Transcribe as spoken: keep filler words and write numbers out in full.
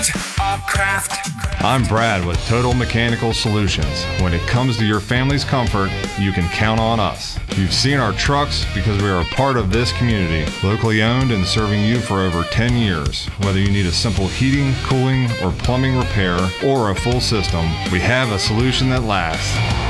I'm Brad with Total Mechanical Solutions. When it comes to your family's comfort, you can count on us. You've seen our trucks because we are a part of this community, locally owned and serving you for over ten years. Whether you need a simple heating, cooling, or plumbing repair, or a full system, we have a solution that lasts.